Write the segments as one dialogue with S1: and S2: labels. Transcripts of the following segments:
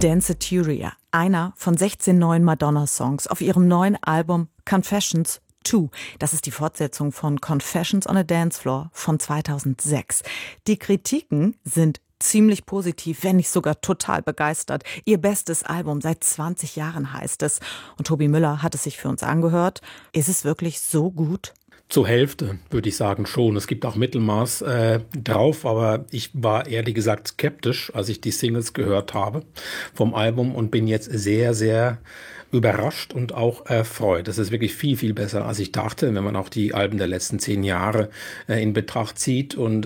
S1: Danceteria, einer von 16 neuen Madonna-Songs auf ihrem neuen Album Confessions 2. Das ist die Fortsetzung von Confessions on a Dance Floor von 2006. Die Kritiken sind ziemlich positiv, wenn nicht sogar total begeistert. Ihr bestes Album seit 20 Jahren heißt es. Und Tobi Müller hat es sich für uns angehört. Ist es wirklich so gut?
S2: Zur Hälfte würde ich sagen schon. Es gibt auch Mittelmaß drauf, aber ich war ehrlich gesagt skeptisch, als ich die Singles gehört habe vom Album und bin jetzt sehr, sehr überrascht und auch erfreut. Das ist wirklich viel, viel besser, als ich dachte, wenn man auch die Alben der letzten 10 Jahre in Betracht zieht. Und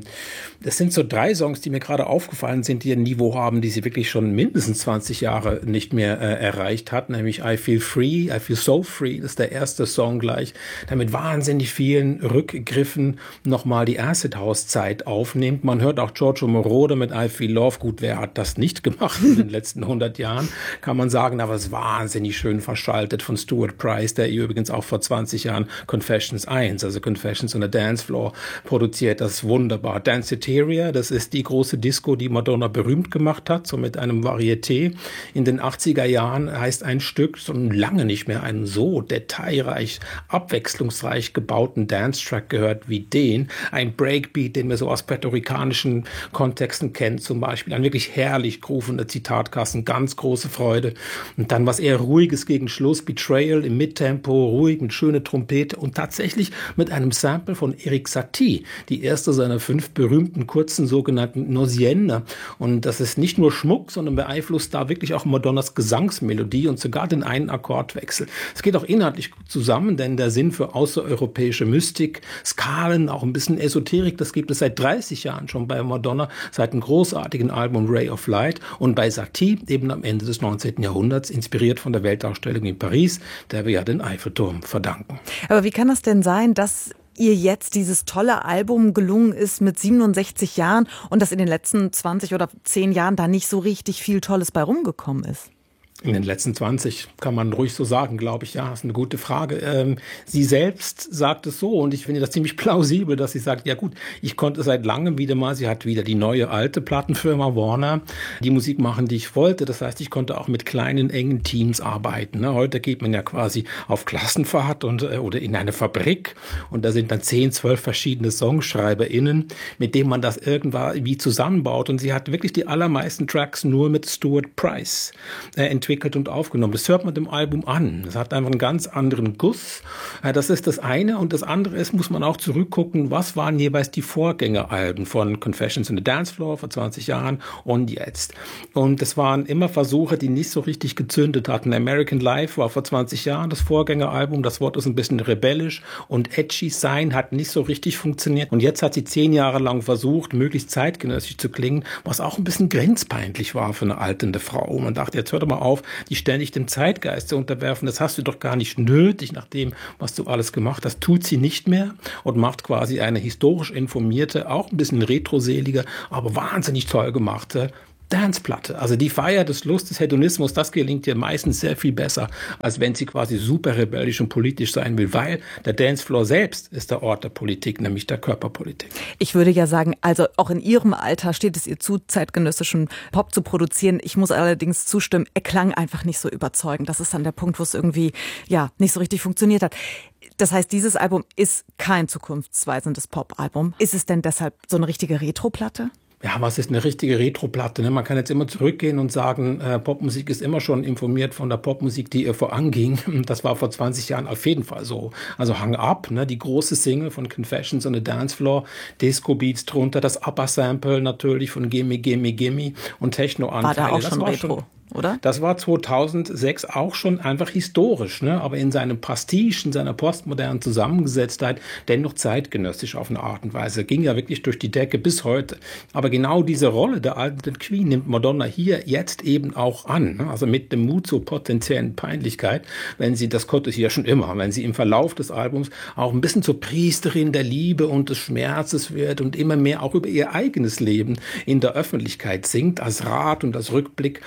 S2: das sind so 3 Songs, die mir gerade aufgefallen sind, die ein Niveau haben, die sie wirklich schon mindestens 20 Jahre nicht mehr erreicht hat, nämlich I Feel Free, I Feel So Free, das ist der erste Song gleich, der mit wahnsinnig vielen Rückgriffen nochmal die Acid House Zeit aufnimmt. Man hört auch Giorgio Moroder mit I Feel Love. Gut, wer hat das nicht gemacht in den letzten 100 Jahren, kann man sagen, aber es war wahnsinnig schön verschaltet von Stuart Price, der übrigens auch vor 20 Jahren Confessions 1, also Confessions on a Dance Floor, produziert. Das ist wunderbar. Danceteria, das ist die große Disco, die Madonna berühmt gemacht hat, so mit einem Varieté. In den 80er Jahren heißt ein Stück, so lange nicht mehr einen so detailreich, abwechslungsreich gebauten Dance-Track gehört wie den. Ein Breakbeat, den wir so aus puerto-ricanischen Kontexten kennen, zum Beispiel. Ein wirklich herrlich groovender Zitatkasten, ganz große Freude. Und dann was eher Ruhiges gegen Schluss, Betrayal im Mittempo, ruhig mit schöner Trompete und tatsächlich mit einem Sample von Erik Satie, die erste seiner 5 berühmten kurzen sogenannten Nosienne. Und das ist nicht nur Schmuck, sondern beeinflusst da wirklich auch Madonnas Gesangsmelodie und sogar den einen Akkordwechsel. Es geht auch inhaltlich gut zusammen, denn der Sinn für außereuropäische Mystik, Skalen, auch ein bisschen Esoterik, das gibt es seit 30 Jahren schon bei Madonna, seit dem großartigen Album Ray of Light und bei Satie eben am Ende des 19. Jahrhunderts, inspiriert von der Weltausstellung in Paris, der wir ja den Eiffelturm verdanken.
S1: Aber wie kann das denn sein, dass ihr jetzt dieses tolle Album gelungen ist mit 67 Jahren und dass in den letzten 20 oder 10 Jahren da nicht so richtig viel Tolles bei rumgekommen ist?
S2: In den letzten 20 kann man ruhig so sagen, glaube ich. Ja, das ist eine gute Frage. Sie selbst sagt es so und ich finde das ziemlich plausibel, dass sie sagt, ja gut, ich konnte seit langem wieder mal, sie hat wieder die neue alte Plattenfirma Warner, die Musik machen, die ich wollte. Das heißt, ich konnte auch mit kleinen, engen Teams arbeiten. Ne? Heute geht man ja quasi auf Klassenfahrt oder in eine Fabrik und da sind dann 10, 12 verschiedene SongschreiberInnen, mit denen man das irgendwie zusammenbaut. Und sie hat wirklich die allermeisten Tracks nur mit Stuart Price entwickelt und aufgenommen. Das hört man dem Album an. Das hat einfach einen ganz anderen Guss. Das ist das eine. Und das andere ist, muss man auch zurückgucken, was waren jeweils die Vorgängeralben von Confessions on the Dance Floor vor 20 Jahren und jetzt. Und das waren immer Versuche, die nicht so richtig gezündet hatten. American Life war vor 20 Jahren das Vorgängeralbum. Das Wort ist ein bisschen rebellisch und edgy sein hat nicht so richtig funktioniert. Und jetzt hat sie 10 Jahre lang versucht, möglichst zeitgenössisch zu klingen, was auch ein bisschen grenzpeinlich war für eine alternde Frau. Man dachte, jetzt hör doch mal auf, die ständig dem Zeitgeist zu unterwerfen. Das hast du doch gar nicht nötig, nach dem, was du alles gemacht hast. Tut sie nicht mehr und macht quasi eine historisch informierte, auch ein bisschen retroselige, aber wahnsinnig toll gemachte Danceplatte. Also die Feier des Lust, des Hedonismus, das gelingt ihr meistens sehr viel besser, als wenn sie quasi super rebellisch und politisch sein will, weil der Dancefloor selbst ist der Ort der Politik, nämlich der Körperpolitik.
S1: Ich würde ja sagen, also auch in ihrem Alter steht es ihr zu, zeitgenössischen Pop zu produzieren. Ich muss allerdings zustimmen, er klang einfach nicht so überzeugend. Das ist dann der Punkt, wo es irgendwie nicht so richtig funktioniert hat. Das heißt, dieses Album ist kein zukunftsweisendes Pop-Album. Ist es denn deshalb so eine richtige Retro-Platte?
S2: Ja, was ist eine richtige Retro-Platte? Ne? Man kann jetzt immer zurückgehen und sagen, Popmusik ist immer schon informiert von der Popmusik, die ihr voranging. Das war vor 20 Jahren auf jeden Fall so. Also Hang Up, ne? Die große Single von Confessions on the Dance Floor, Disco-Beats drunter, das Upper-Sample natürlich von Gimme, Gimme, Gimme und Techno-Anteile.
S1: War da auch schon Retro? Oder?
S2: Das war 2006 auch schon einfach historisch, ne? Aber in seinem Prestige, in seiner postmodernen Zusammengesetztheit dennoch zeitgenössisch auf eine Art und Weise. Ging ja wirklich durch die Decke bis heute. Aber genau diese Rolle der alten Queen nimmt Madonna hier jetzt eben auch an. Ne? Also mit dem Mut zur potenziellen Peinlichkeit, wenn sie, das konnte sie ja schon immer, wenn sie im Verlauf des Albums auch ein bisschen zur Priesterin der Liebe und des Schmerzes wird und immer mehr auch über ihr eigenes Leben in der Öffentlichkeit singt, als Rat und als Rückblick. Aber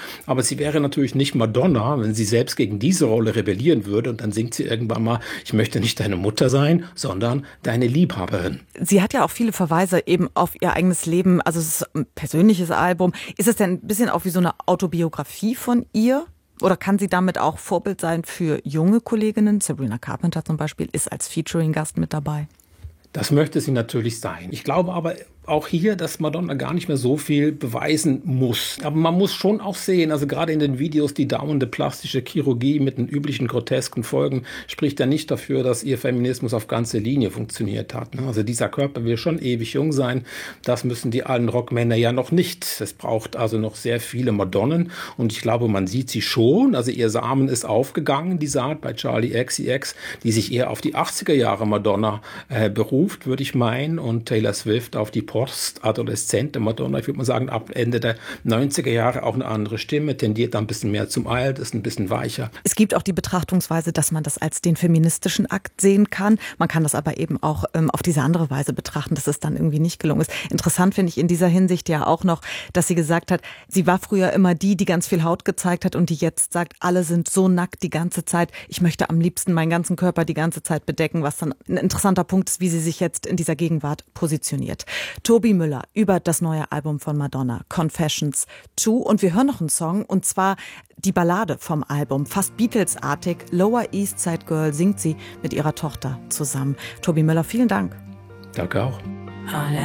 S2: sie wäre natürlich nicht Madonna, wenn sie selbst gegen diese Rolle rebellieren würde und dann singt sie irgendwann mal, ich möchte nicht deine Mutter sein, sondern deine Liebhaberin.
S1: Sie hat ja auch viele Verweise eben auf ihr eigenes Leben, also es ist ein persönliches Album. Ist es denn ein bisschen auch wie so eine Autobiografie von ihr? Oder kann sie damit auch Vorbild sein für junge Kolleginnen? Sabrina Carpenter zum Beispiel ist als Featuring-Gast mit dabei.
S2: Das möchte sie natürlich sein. Ich glaube aber auch hier, dass Madonna gar nicht mehr so viel beweisen muss. Aber man muss schon auch sehen, also gerade in den Videos, die dauernde plastische Chirurgie mit den üblichen grotesken Folgen spricht ja nicht dafür, dass ihr Feminismus auf ganze Linie funktioniert hat. Also dieser Körper will schon ewig jung sein. Das müssen die alten Rockmänner ja noch nicht. Es braucht also noch sehr viele Madonnen und ich glaube, man sieht sie schon. Also ihr Samen ist aufgegangen, die Saat bei Charli XCX, die sich eher auf die 80er Jahre Madonna beruft, würde ich meinen, und Taylor Swift auf die postadoleszente Madonna. Ich würde mal sagen, ab Ende der 90er Jahre auch eine andere Stimme, tendiert ein bisschen mehr zum Alt, ist ein bisschen weicher.
S1: Es gibt auch die Betrachtungsweise, dass man das als den feministischen Akt sehen kann. Man kann das aber eben auch auf diese andere Weise betrachten, dass es dann irgendwie nicht gelungen ist. Interessant finde ich in dieser Hinsicht ja auch noch, dass sie gesagt hat, sie war früher immer die ganz viel Haut gezeigt hat und die jetzt sagt, alle sind so nackt die ganze Zeit. Ich möchte am liebsten meinen ganzen Körper die ganze Zeit bedecken, was dann ein interessanter Punkt ist, wie sie sich jetzt in dieser Gegenwart positioniert. Tobi Müller über das neue Album von Madonna, Confessions 2. Und wir hören noch einen Song, und zwar die Ballade vom Album. Fast Beatles-artig, Lower East Side Girl singt sie mit ihrer Tochter zusammen. Tobi Müller, vielen Dank.
S2: Danke auch.